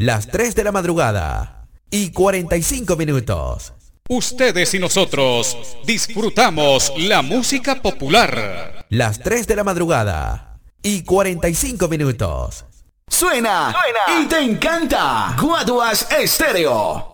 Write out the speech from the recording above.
las 3 de la madrugada y 45 minutos. Ustedes y nosotros disfrutamos la música popular. Las 3 de la madrugada y 45 minutos. Suena y te encanta. Guaduas Estéreo.